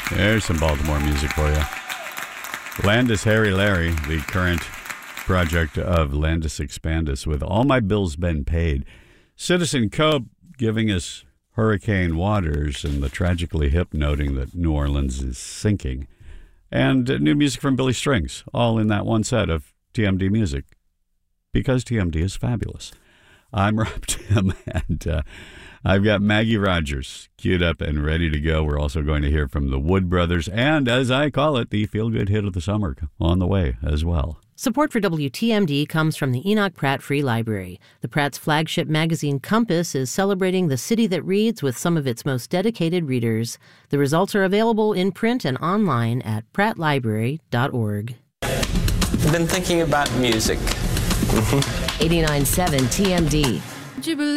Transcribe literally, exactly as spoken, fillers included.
There's some Baltimore music for you. Landis Harry Larry, the current project of Landis Expandus with All My Bills Been Paid. Citizen Cope giving us Hurricane Waters and the Tragically Hip noting that New Orleans is sinking. And uh, new music from Billy Strings, all in that one set of T M D music. Because T M D is fabulous. I'm Rob Tim, and uh, I've got Maggie Rogers queued up and ready to go. We're also going to hear from the Wood Brothers, and as I call it, the feel-good hit of the summer on the way as well. Support for W T M D comes from the Enoch Pratt Free Library. The Pratt's flagship magazine, Compass, is celebrating the city that reads with some of its most dedicated readers. The results are available in print and online at pratt library dot org. I've been thinking about music. eighty-nine point seven T M D.